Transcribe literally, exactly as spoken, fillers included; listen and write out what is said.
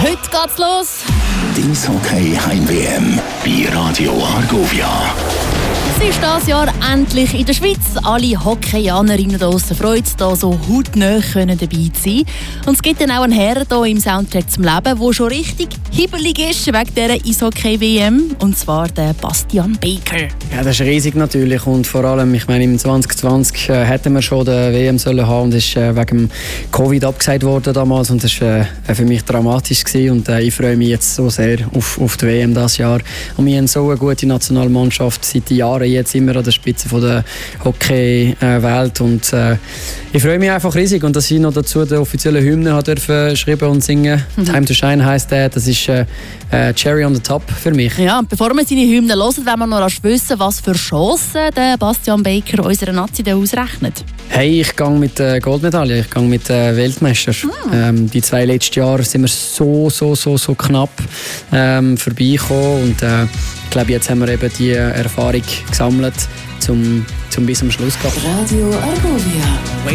Heute geht's los. Eishockey Heim-W M bei Radio Argovia. Es ist dieses Jahr endlich in der Schweiz. Alle Hockeyanerinnen draussen freuen sich, hier so hautnah dabei zu sein. Und es gibt dann auch einen Herr hier im Soundtrack zum Leben, der schon richtig hibbelig ist wegen dieser Eishockey-W M. Und zwar der Bastian Baker. Ja, das ist riesig natürlich. Und vor allem, ich meine, im zwanzig zwanzig äh, hätten wir schon die W M sollen haben und es ist äh, wegen Covid abgesagt worden damals. Und das war äh, für mich dramatisch gewesen. Und äh, ich freue mich jetzt so sehr auf, auf die W M dieses Jahr. Und wir haben so eine gute Nationalmannschaft seit Jahren jetzt immer an der Spitze von der Hockey-Welt und äh, ich freue mich einfach riesig und dass ich noch dazu den offiziellen Hymne durfte schreiben und singen. Mhm. Time to Shine heisst der, das ist äh, äh, Cherry on the Top für mich. Ja, und bevor wir seine Hymne hören, wollen wir noch wissen, was für Chancen der Bastian Baker unserer Nazi ausrechnet. Hey, ich gehe mit der Goldmedaille, ich gehe mit der Weltmeister. Mhm. Ähm, die zwei letzten Jahre sind wir so, so, so, so knapp ähm, vorbeigekommen und äh, ich glaube, jetzt haben wir eben die Erfahrung gesammelt, zum, zum bis zum Schluss zu gehen. Radio Argovia.